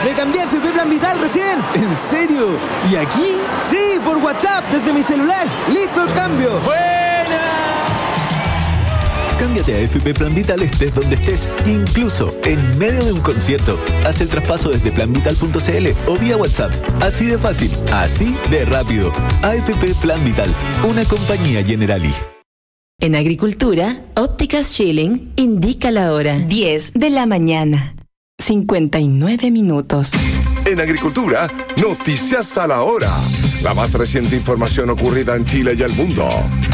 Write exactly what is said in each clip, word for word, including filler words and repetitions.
Me cambié a F P Plan Vital recién. ¿En serio? ¿Y aquí? Sí, por WhatsApp, desde mi celular. ¡Listo el cambio! ¡Buena! Cámbiate a F P Plan Vital estés donde estés, incluso en medio de un concierto. Haz el traspaso desde plan vital punto c l o vía WhatsApp. Así de fácil, así de rápido. A F P Plan Vital, una compañía Generali. En Agricultura, Ópticas Schilling indica la hora. diez de la mañana. cincuenta y nueve minutos. En Agricultura, noticias a la hora. La más reciente información ocurrida en Chile y el mundo.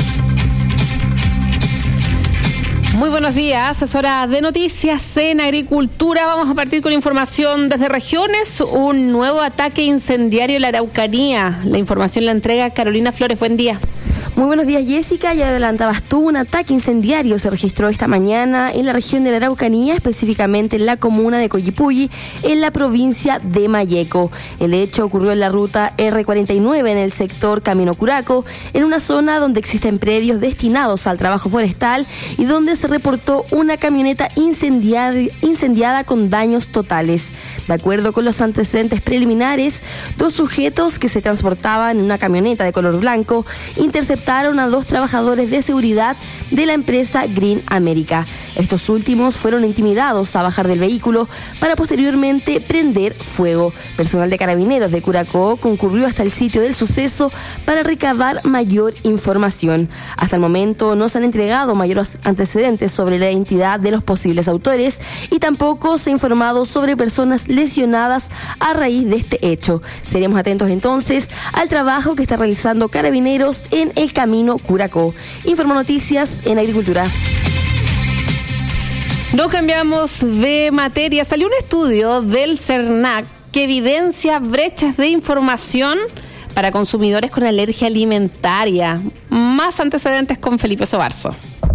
Muy buenos días, es hora de noticias en Agricultura. Vamos a partir con información desde regiones. Un nuevo ataque incendiario en la Araucanía. La información la entrega Carolina Flores. Buen día. Muy buenos días, Jessica. Ya adelantabas tú, un ataque incendiario se registró esta mañana en la región de la Araucanía, específicamente en la comuna de Coyipulli, en la provincia de Malleco. El hecho ocurrió en la ruta R cuarenta y nueve, en el sector Camino Curaco, en una zona donde existen predios destinados al trabajo forestal y donde se reportó una camioneta incendiada, incendiada con daños totales. De acuerdo con los antecedentes preliminares, dos sujetos que se transportaban en una camioneta de color blanco interceptaron a dos trabajadores de seguridad de la empresa Green America. Estos últimos fueron intimidados a bajar del vehículo para posteriormente prender fuego. Personal de Carabineros de Curacó concurrió hasta el sitio del suceso para recabar mayor información. Hasta el momento no se han entregado mayores antecedentes sobre la identidad de los posibles autores y tampoco se ha informado sobre personas lesionadas a raíz de este hecho. Seremos atentos entonces al trabajo que está realizando Carabineros en el Camino Curacó. Informo Noticias en Agricultura. No cambiamos de materia. Salió un estudio del CERNAC que evidencia brechas de información para consumidores con alergia alimentaria. Más antecedentes con Felipe Sobarzo.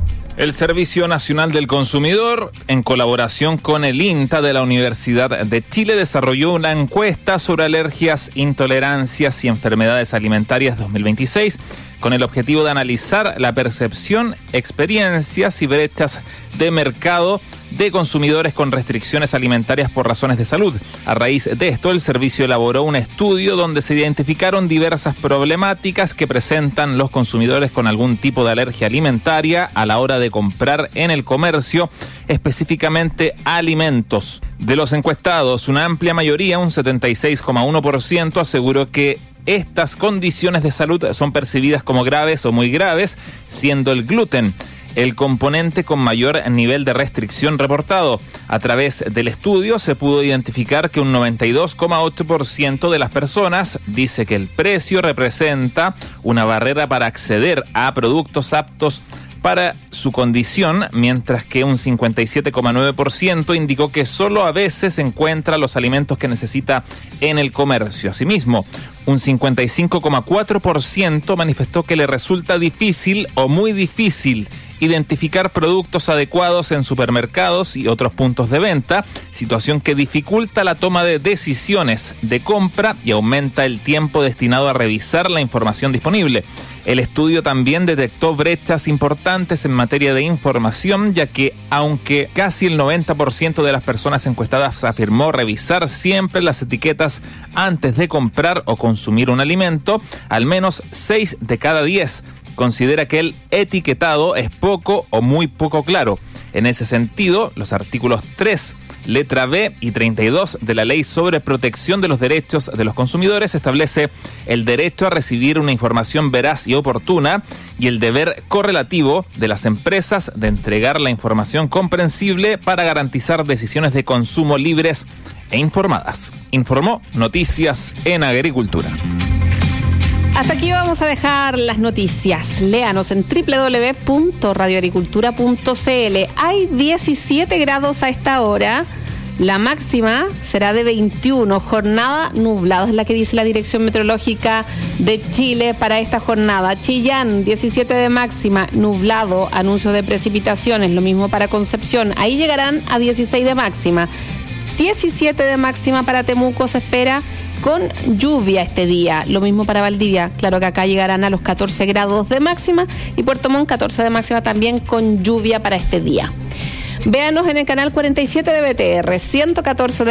El Servicio Nacional del Consumidor, en colaboración con el INTA de la Universidad de Chile, desarrolló una encuesta sobre alergias, intolerancias y enfermedades alimentarias dos mil veintiséis, con el objetivo de analizar la percepción, experiencias y brechas de mercado de consumidores con restricciones alimentarias por razones de salud. A raíz de esto, el servicio elaboró un estudio donde se identificaron diversas problemáticas que presentan los consumidores con algún tipo de alergia alimentaria a la hora de comprar en el comercio, específicamente alimentos. De los encuestados, una amplia mayoría, un setenta y seis coma uno por ciento, aseguró que estas condiciones de salud son percibidas como graves o muy graves, siendo el gluten el componente con mayor nivel de restricción reportado. A través del estudio se pudo identificar que un noventa y dos coma ocho por ciento de las personas dice que el precio representa una barrera para acceder a productos aptos para su condición, mientras que un cincuenta y siete coma nueve por ciento indicó que solo a veces encuentra los alimentos que necesita en el comercio. Asimismo, un cincuenta y cinco coma cuatro por ciento manifestó que le resulta difícil o muy difícil identificar productos adecuados en supermercados y otros puntos de venta, situación que dificulta la toma de decisiones de compra y aumenta el tiempo destinado a revisar la información disponible. El estudio también detectó brechas importantes en materia de información, ya que aunque casi el noventa por ciento de las personas encuestadas afirmó revisar siempre las etiquetas antes de comprar o consumir un alimento, al menos seis de cada diez considera que el etiquetado es poco o muy poco claro. En ese sentido, los artículos tres, letra B y treinta y dos de la Ley sobre Protección de los Derechos de los Consumidores establece el derecho a recibir una información veraz y oportuna y el deber correlativo de las empresas de entregar la información comprensible para garantizar decisiones de consumo libres e informadas. Informó Noticias en Agricultura. Hasta aquí vamos a dejar las noticias. Léanos en doble u doble u doble u punto radio agricultura punto c l. Hay diecisiete grados a esta hora. La máxima será de veintiuno. Jornada nublada, es la que dice la Dirección Meteorológica de Chile para esta jornada. Chillán, diecisiete de máxima, nublado, anuncio de precipitaciones. Lo mismo para Concepción. Ahí llegarán a dieciséis de máxima. diecisiete de máxima para Temuco se espera, con lluvia este día. Lo mismo para Valdivia. Claro que acá llegarán a los catorce grados de máxima y Puerto Montt catorce de máxima también con lluvia para este día. Véanos en el canal cuarenta y siete de B T R, ciento catorce de